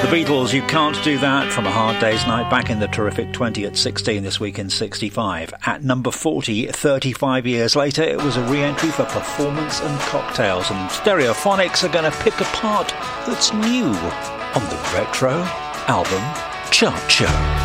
The Beatles, You Can't Do That, from A Hard Day's Night, back in the terrific 20 at 16 this week in 65. At number 40, 35 years later, it was a re-entry for Performance and Cocktails, and Stereophonics are going to pick a part that's new on the retro album chart show.